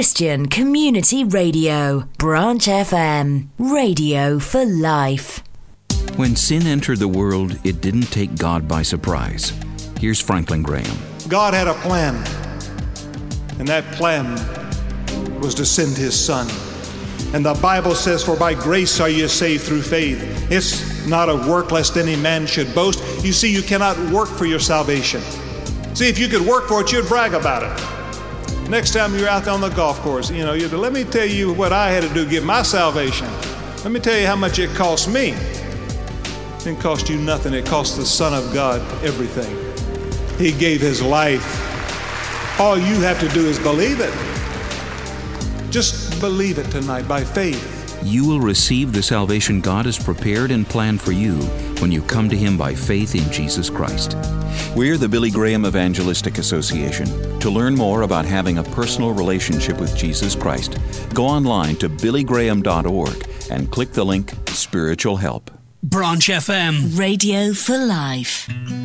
Christian Community Radio, Branch FM, radio for life. When sin entered the world, it didn't take God by surprise. Here's Franklin Graham. God had a plan, and that plan was to send His Son. And the Bible says, "For by grace are you saved through faith." It's not of work, lest any man should boast. You see, you cannot work for your salvation. See, if you could work for it, you'd brag about it. Next time you're out there on the golf course, you'd let me tell you what I had to do to get my salvation. Let me tell you how much it cost me. It didn't cost you nothing. It cost the Son of God everything. He gave His life. All you have to do is believe it. Just believe it tonight by faith. You will receive the salvation God has prepared and planned for you when you come to Him by faith in Jesus Christ. We're the Billy Graham Evangelistic Association. To learn more about having a personal relationship with Jesus Christ, go online to billygraham.org and click the link Spiritual Help. Branch FM, radio for life.